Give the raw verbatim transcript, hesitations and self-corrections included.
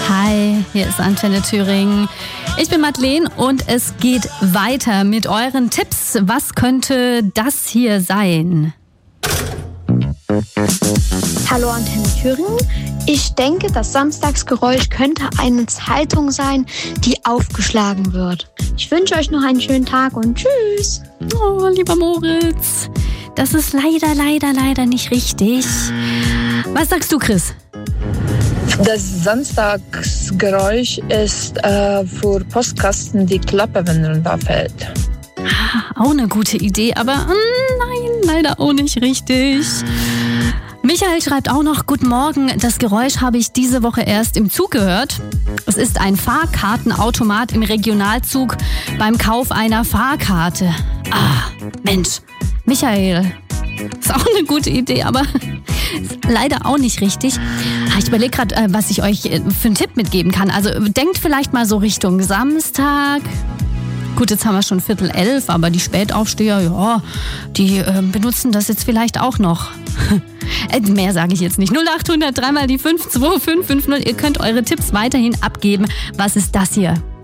Hi, hier ist Antenne Thüringen. Ich bin Madeleine und es geht weiter mit euren Tipps. Was könnte das hier sein? Hallo Antenne Thüringen. Ich denke, das Samstagsgeräusch könnte eine Zeitung sein, die aufgeschlagen wird. Ich wünsche euch noch einen schönen Tag und tschüss. Oh, lieber Moritz, das ist leider, leider, leider nicht richtig. Was sagst du, Chris? Das Samstagsgeräusch ist äh, für Postkasten die Klappe, wenn runterfällt. Ah, auch eine gute Idee, aber mm, nein, leider auch nicht richtig. Michael schreibt auch noch, guten Morgen, das Geräusch habe ich diese Woche erst im Zug gehört. Es ist ein Fahrkartenautomat im Regionalzug beim Kauf einer Fahrkarte. Ah, Mensch, Michael, ist auch eine gute Idee, aber ist leider auch nicht richtig. Ich überlege gerade, was ich euch für einen Tipp mitgeben kann. Also denkt vielleicht mal so Richtung Samstag. Gut, jetzt haben wir schon Viertel elf, aber die Spätaufsteher, ja, die äh, benutzen das jetzt vielleicht auch noch. äh, mehr sage ich jetzt nicht. null acht hundert drei mal die fünf zwei fünf fünf null. Ihr könnt eure Tipps weiterhin abgeben. Was ist das hier?